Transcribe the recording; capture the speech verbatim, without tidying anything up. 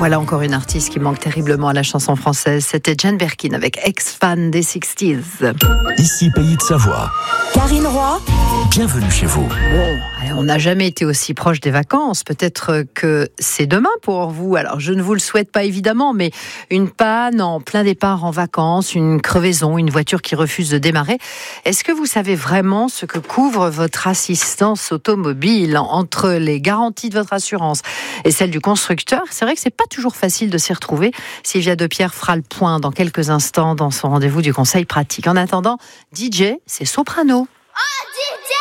Voilà encore une artiste qui manque terriblement à la chanson française. C'était Jane Birkin avec ex-fan des sixties. Ici Pays de Savoie. Karine Roy. Bienvenue chez vous. Bon, on n'a jamais été aussi proche des vacances. Peut-être que c'est demain pour vous. Alors, je ne vous le souhaite pas évidemment, mais une panne en plein départ en vacances, une crevaison, une voiture qui refuse de démarrer. Est-ce que vous savez vraiment ce que couvre votre assistance automobile entre les garanties de votre assurance et celle du constructeur? C'est vrai que c'est pas toujours facile de s'y retrouver. Sylvia Depierre fera le point dans quelques instants dans son rendez-vous du conseil pratique. En attendant, D J, c'est Soprano.